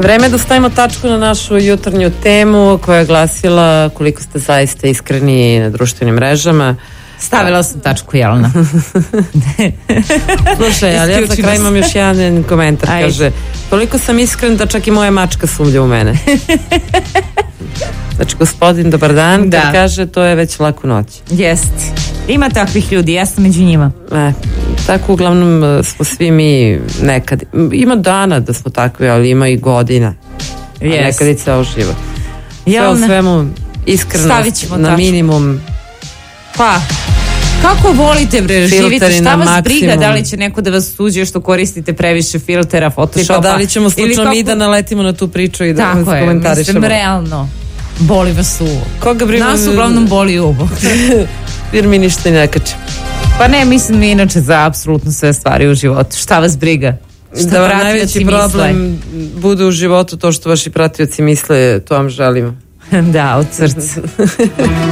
Vreme da stavimo tačku na našu jutarnju temu koja je glasila koliko ste zaista iskreni na društvenim mrežama. Stavila sam tačku, Jelena. Slušaj, ali ja za kraj imam još jedan komentar. Ajde. Kaže, toliko sam iskren da čak i moja mačka sumlja u mene. Znači, gospodin, dobar dan, kad kaže, to je već laku noć. Jeste. Ima takvih ljudi, ja sam među njima. Tako uglavnom smo svi mi nekad. Ima dana da smo takvi, ali ima i godina. A nekad i ceo život. Sve u svemu iskrenost na tačku. Minimum. Pa, kako volite bre, živite, šta vas briga da li će neko da vas suđe što koristite previše filtera, photoshopa. Da li ćemo slučajno mi da naletimo na tu priču i da vas komentarišemo. Tako je, mislim, realno. Boli vas uvo. Koga brima? Nas uglavnom boli uvo. Jer mi ništa ne kače. Pa ne, mislim inače za apsolutno sve stvari u životu. Šta vas briga? Da vam najveći problem bude u životu to što vaši pratioci misle, to vam želimo. Da, od srca.